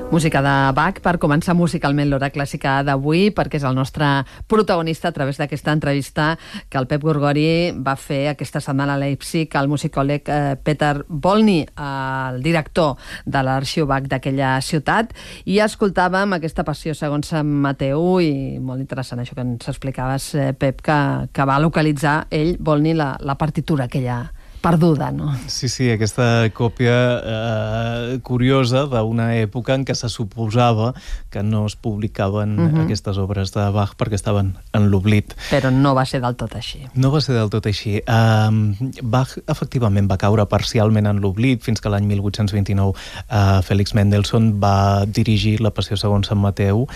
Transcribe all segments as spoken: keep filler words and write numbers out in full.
Música de Bach per començar musicalment l'hora clàssica d'avui, perquè és el nostre protagonista a través d'aquesta entrevista que el Pep Gorgori va fer aquesta setmana a Leipzig al musicòleg eh, Peter Volny, el director de l'Arxiu Bach d'aquella ciutat, i escoltàvem aquesta passió segons Sant Mateu, i molt interessant això que ens explicaves, eh, Pep, que, que va localitzar ell, Volny, la, la partitura aquella perduda, no? Sí, sí, aquesta còpia eh, curiosa d'una època en què se suposava que no es publicaven uh-huh. aquestes obres de Bach perquè estaven en l'oblit. Però no va ser del tot així. No va ser del tot així. Um, Bach efectivament va caure parcialment en l'oblit fins que l'any mil vuit-cents vint-i-nou uh, Félix Mendelssohn va dirigir la Passió segons Sant Mateu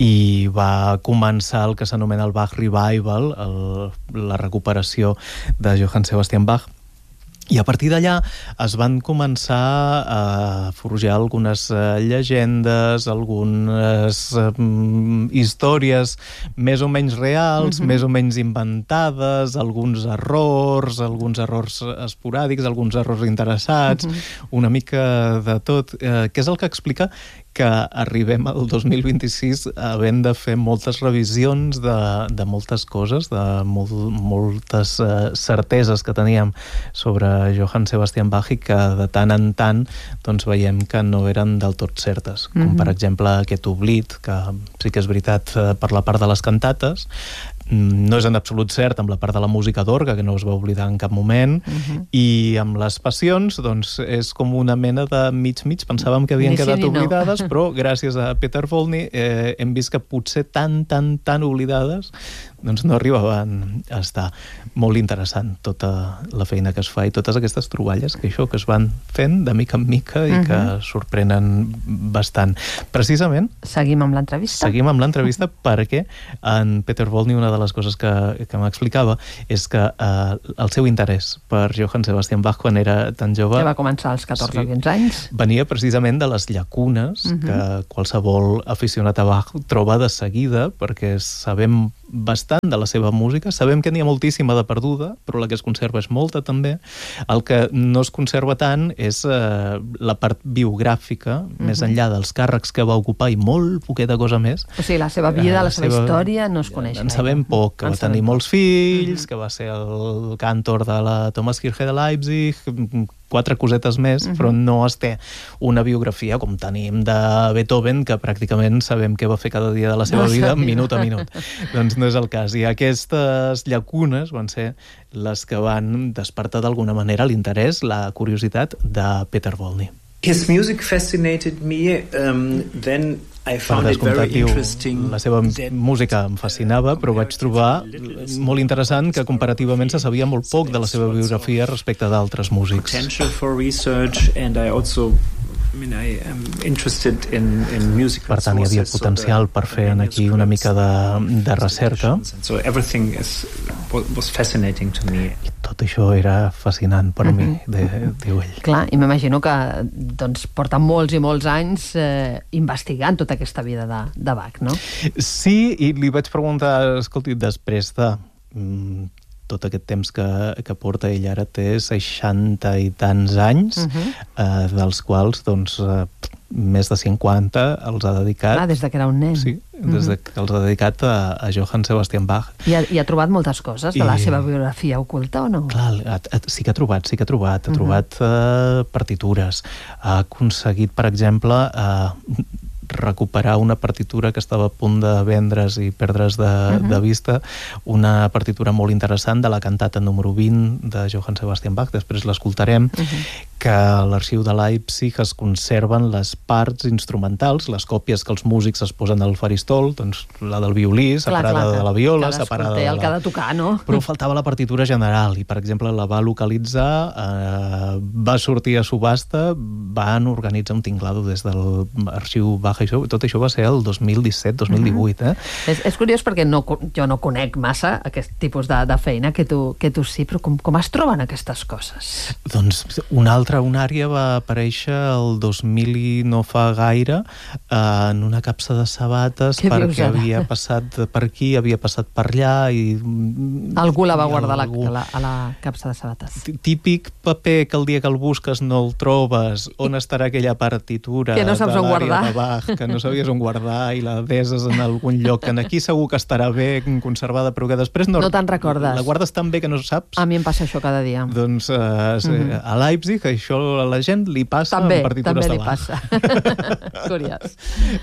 i va començar el que s'anomena el Bach Revival, el, la recuperació de Johann Sebastian Bach. I a partir d'allà es van començar a forjar algunes llegendes, algunes um, històries més o menys reals, uh-huh. més o menys inventades, alguns errors, alguns errors esporàdics, alguns errors interessats, uh-huh. una mica de tot, eh, que és el que explica que arribem al dos mil vint-i-sis havent de fer moltes revisions de, de moltes coses, de molt, moltes uh, certeses que teníem sobre Johann Sebastian Bach i que de tant en tant doncs, veiem que no eren del tot certes. Com mm-hmm. per exemple aquest oblit, que sí que és veritat per la part de les cantates, no és en absolut cert amb la part de la música d'orgue, que no es va oblidar en cap moment, uh-huh. i amb les passions doncs, és com una mena de mig-mig. Pensàvem que havien ni quedat sí, oblidades, no. Però gràcies a Peter Volny eh, hem vist que potser tan, tan, tan oblidades doncs no arribaven a estar. Molt interessant tota la feina que es fa i totes aquestes troballes que això que es van fent de mica en mica i uh-huh. que sorprenen bastant. Precisament... Seguim amb l'entrevista? Seguim amb l'entrevista perquè en Peter Volny una de les coses que, que m'explicava és que eh, el seu interès per Johann Sebastian Bach quan era tan jove... Que va començar als catorze o quinze anys. Venia precisament de les llacunes uh-huh. que qualsevol aficionat a Bach troba de seguida, perquè sabem bastant de la seva música, sabem que n'hi ha moltíssima de perduda, però la que es conserva és molta també. El que no es conserva tant és eh, la part biogràfica, uh-huh. més enllà dels càrrecs que va ocupar i molt poqueta cosa més. O sigui, la seva vida, la, la seva, seva història no es coneix. En sabem poc, que en va tenir poc. molts fills, uh-huh. que va ser el càntor de la Thomaskirche de Leipzig, quatre cosetes més, uh-huh. però no es té una biografia com tenim de Beethoven, que pràcticament sabem què va fer cada dia de la seva no vida, sabia. minut a minut. Doncs no és el cas. I aquestes llacunes van ser les que van despertar d'alguna manera l'interès, la curiositat de Peter Volny. His music fascinated me, um, then I found it very interesting. La seva música em fascinava, però vaig trobar molt interessant que comparativament se sabia molt poc de la seva biografia respecte d'altres músics. Potential for research, and I also I mean, I am interested in, in musical per tant, hi havia potencial per fer aquí una mica de, de recerca. So everything is, was fascinating to me. I tot això era fascinant per uh-huh. mi, de, diu ell. Clar, i m'imagino que doncs, porta molts i molts anys eh, investigant tota aquesta vida de, de Bach, no? Sí, i li vaig preguntar, escolti, després de... Mm, tot aquest temps que, que porta ell ara té seixanta i tants anys, uh-huh. eh, dels quals doncs, eh, més de cinquanta els ha dedicat... Ah, des de que era un nen. Sí, des de que els ha dedicat a, a Johann Sebastian Bach. I ha, i ha trobat moltes coses de I... la seva biografia oculta, o no? Clar, ha, ha, sí que ha trobat, sí que ha trobat. Ha uh-huh. trobat eh, partitures. Ha aconseguit, per exemple... Eh, recuperar una partitura que estava a punt de vendre's i perdre's de, uh-huh. de vista, una partitura molt interessant de la cantata número vint de Johann Sebastian Bach, després l'escoltarem, uh-huh. que a l'arxiu de Leipzig es conserven les parts instrumentals, les còpies que els músics es posen al faristol, doncs la del violí, separada clar, clar, de la viola, separada de la... el que ha de tocar, no? Però faltava la partitura general, i per exemple la va localitzar, eh, va sortir a subhasta, van organitzar un tinglado des de l'arxiu Bach, això, tot això va ser el dos mil disset dos mil divuit. Eh? És, és curiós perquè no, jo no conec massa aquest tipus de, de feina que tu, que tu sí, però com, com es troben aquestes coses? Doncs una altra, una àrea va aparèixer el dos mil i no fa gaire eh, en una capsa de sabates Què perquè havia passat per aquí, havia passat per allà i... Algú la va guardar algú... a, la, a la capsa de sabates. Típic paper que el dia que el busques no el trobes, on estarà aquella partitura que no saps de on l'àrea guardar. de Bach Bach, que no sabies on guardar i la deses en algun lloc, que aquí segur que estarà bé conservada, però que després no... No te'n recordes. La guardes tan bé que no saps. A mi em passa això cada dia. Doncs uh, mm-hmm. a Leipzig això a la gent li passa també, en partitures de Bach. També, també li passa. Curiós.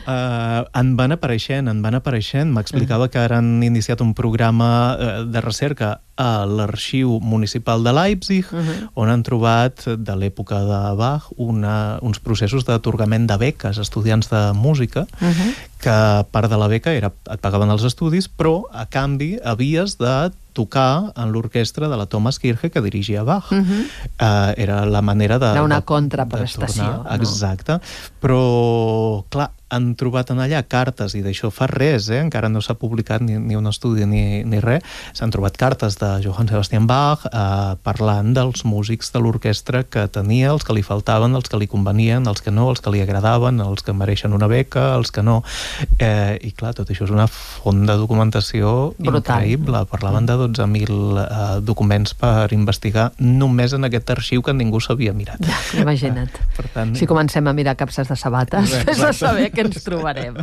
Uh, en van apareixent, en van apareixent. M'explicava mm. que ara han iniciat un programa uh, de recerca a l'Arxiu Municipal de Leipzig, uh-huh. on han trobat de l'època de Bach una, uns processos d'atorgament de beques a estudiants de música, uh-huh. que part de la beca era, et pagaven els estudis, però a canvi havies de tocar en l'orquestra de la Thomas Kirche que dirigia Bach. Uh-huh. Uh, era la manera de... Era una de, contraprestació. De tornar, exacte. No? Però, clar, han trobat en allà cartes, i d'això fa res, eh? Encara no s'ha publicat ni, ni un estudi ni, ni res, s'han trobat cartes de Johann Sebastian Bach eh, parlant dels músics de l'orquestra que tenia, els que li faltaven, els que li convenien, els que no, els que li agradaven, els que mereixen una beca, els que no. Eh, I clar, tot això és una font de documentació brutal. Increïble. Parlaven de dotze mil eh, documents per investigar només en aquest arxiu que ningú s'havia mirat. Ja, imagina't. Per tant, si comencem a mirar capses de sabates, fes a saber què ens trobarem.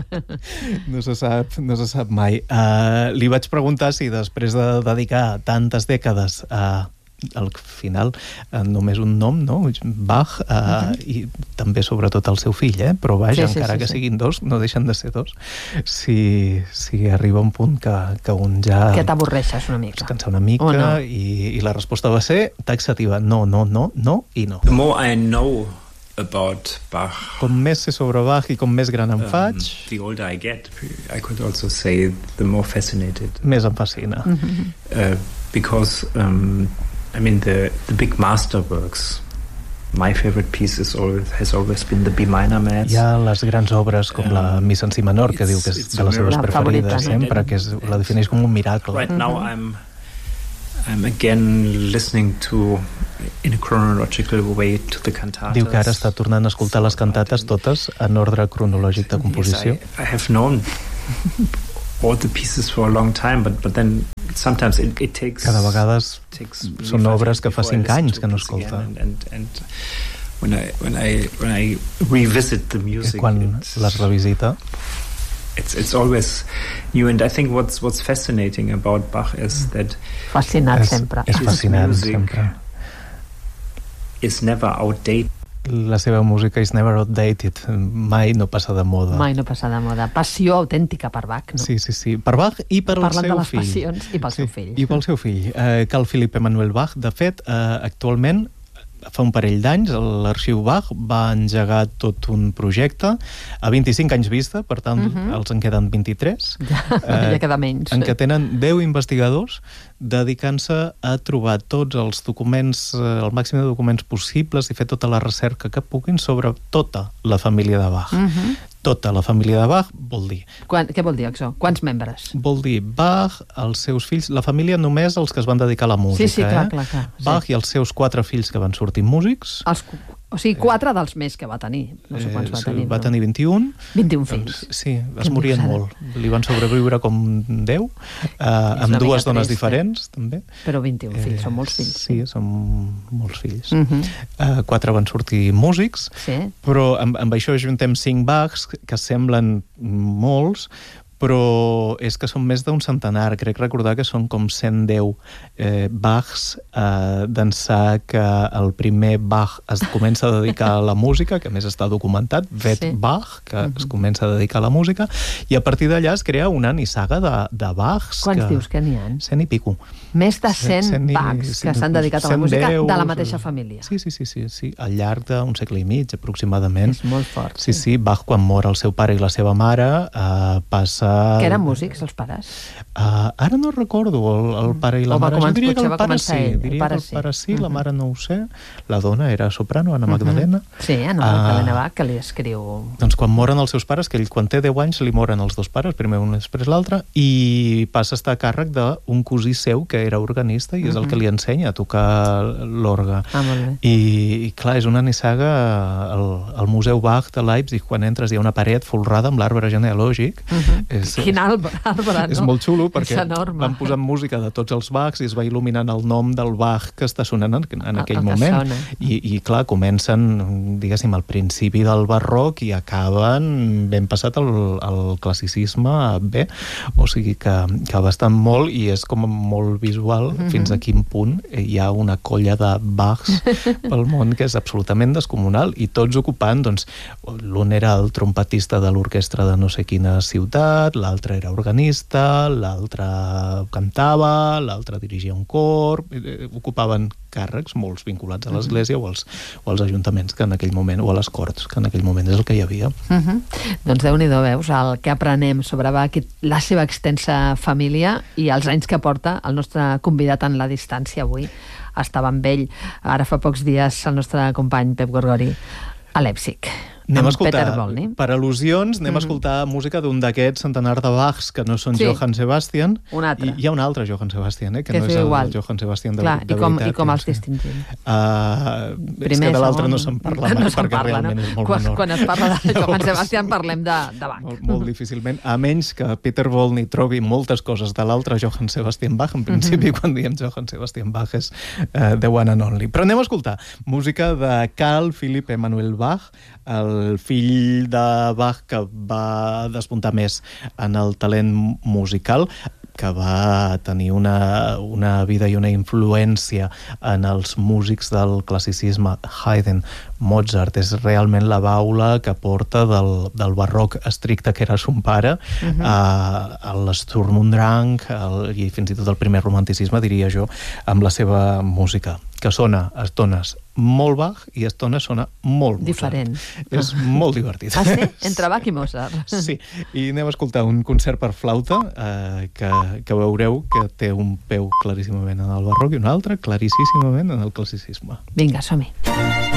No se sap, no se sap mai. Uh, li vaig preguntar si després de dedicar tantes dècades a uh, al final uh, només un nom, no? Bach, uh, uh-huh. i també sobretot el seu fill, eh? Però vaja, sí, sí, encara sí, que sí. siguin dos, no deixen de ser dos. Si, si arriba un punt que, que un ja... Que t'avorreixes una mica. Es cansa una mica, no? i, i la resposta va ser taxativa. No, no, no, no i no. The more I know about Bach, com més sé sobre Bach i com més gran em faig, um, the older I get, I could also say the more fascinated. Més em fascina. Mm-hmm. Uh, because um, I mean the the big masterworks. My favorite piece is always, has always been the B minor Mass. Hi ha les grans obres com um, la Missa en si menor, que diu que és de les seves preferides sempre, que és, la defineix com un miracle. Right now I'm I'm again listening to in a chronological way to the cantatas. Diu que ara està tornant a escoltar les cantates totes en ordre cronològic de composició. Yes, I, I have known all the pieces for a long time, but but then sometimes it, it takes. Cada vegades són obres que fa cinc anys que no escolta. And, and, and when I when I when I revisit the music, quan les revisita, it's it's always new. And I think what's what's fascinating about Bach is that fascinat sempre. És fascinant sempre. Is never outdated. La seva música is never outdated, mai no passa de moda. Mai no passa de moda. Passió autèntica per Bach, no? Sí, sí, sí. Per Bach i per Parlant el seu de les fill. passions i pel sí, seu fill. I pel seu fill, eh, Carl Philipp Emanuel Bach. De fet, eh, actualment, fa un parell d'anys, l'Arxiu Bach va engegar tot un projecte a vint-i-cinc anys vista, per tant, uh-huh. els en queden vint-i-tres. Ja, eh, ja queda menys. En què tenen deu investigadors dedicant-se a trobar tots els documents, el màxim de documents possibles i fer tota la recerca que puguin sobre tota la família de Bach. Uh-huh. Tota la família de Bach vol dir... Quan, què vol dir això? Quants membres? Vol dir Bach, els seus fills... La família només els que es van dedicar a la música. Sí, sí, clar, eh? clar, clar. Bach sí. i els seus quatre fills que van sortir músics. Els, o sigui, quatre dels més que va tenir. No sé quants va tenir. Va tenir vint-i-un. vint-i-un fills. Doncs, sí, es morien molt. Li van sobreviure com deu, eh, amb dues dones trist, diferents, eh? també. Però vint-i-un eh, fills, són molts fills. Sí, són molts fills. Uh-huh. eh, quatre van sortir músics, sí. però amb, amb això juntem cinc Bachs, que semblen molts, però és que són més d'un centenar. Crec recordar que són com cent deu eh, Bachs, eh, d'ençà que el primer Bach es comença a dedicar a la música, que a més està documentat, Vet sí. Bach, que uh-huh. es comença a dedicar a la música, i a partir d'allà es crea una nissaga de, de Bachs. Quants que... dius que n'hi ha? Cent i pico. Més de cent, cent i... Bachs que s'han dedicat a la música de la mateixa família. Sí, sí, sí, sí, sí. Al llarg d'un segle i mig, aproximadament. És molt fort. Sí, sí, sí. Bach, quan mor el seu pare i la seva mare, eh, passa... Que eren músics, els pares? Uh, ara no recordo el, el pare i la o mare. Jo diria que el pare sí. Ell. Diria el pare que el pare sí, sí. Uh-huh. La mare no ho sé. La dona era soprano, Anna Magdalena. Uh-huh. Sí, Anna Magdalena uh, Bach, que li escriu... Doncs quan moren els seus pares, que ell quan té deu anys li moren els dos pares, primer un després l'altre, i passa a estar a càrrec d'un cosí seu que era organista i uh-huh. és el que li ensenya a tocar l'orgue. Ah, molt bé. I, i clar, és una nissaga al, al Museu Bach de Leipzig. Quan entres hi ha una paret folrada amb l'arbre genealògic. Uh-huh. és, Quin arbre, arbre, no? És molt xulo perquè van posant música de tots els Bachs i es va il·luminant el nom del Bach que està sonant en, en aquell el moment. I, I, clar, comencen, diguéssim, al principi del barroc i acaben ben passat el, el classicisme bé. O sigui que, que bastant molt, i és com molt visual mm-hmm. fins a quin punt hi ha una colla de Bachs pel món que és absolutament descomunal, i tots ocupant, doncs, l'un era el trompetista de l'orquestra de no sé quina ciutat, l'altre era organista, l'altre cantava, l'altre dirigia un cor, ocupaven càrrecs, molts vinculats a l'església o, als, o als ajuntaments que en aquell moment, o a les corts, que en aquell moment és el que hi havia. Uh-huh. Doncs Déu-n'hi-do, veus, el que aprenem sobre Bach, la seva extensa família i els anys que porta el nostre convidat en la distància avui. Estava amb ell ara fa pocs dies el nostre company Pep Gorgori a Leipzig. Anem a escoltar, per al·lusions, anem mm. a escoltar música d'un d'aquests centenars de Bachs que no són sí. Johann Sebastian. Un altre. I hi ha un altre Johann Sebastian, eh, que, que no és el igual. Johann Sebastian de, Clar, de i com, veritat. I com els distingim? Uh, és que de l'altre no se'n parla mai, no perquè parla, realment no? És molt quan, menor. Quan es parla de Johann Sebastian parlem de, de Bach. Molt, molt difícilment, a menys que Peter Volney trobi moltes coses de l'altre Johann Sebastian Bach. En principi, mm-hmm. quan diem Johann Sebastian Bach és uh, the one and only. Però anem a escoltar música de Carl Philipp Emanuel Bach, el fill de Bach que va despuntar més en el talent musical, que va tenir una, una vida i una influència en els músics del classicisme. Haydn, Mozart, és realment la baula que porta del, del barroc estricte que era son pare, uh-huh. a, a l'Sturm und Drang, el, i fins i tot el primer romanticisme, diria jo, amb la seva música, que sona a estones molt Bach i a estones sona molt Mozart. Diferent. És molt divertit. Ah, sí? Entre Bach i Mozart. Sí, i anem a escoltar un concert per flauta eh, que, que veureu que té un peu claríssimament en el barroc i un altre claríssimament en el classicisme. Vinga, som-hi.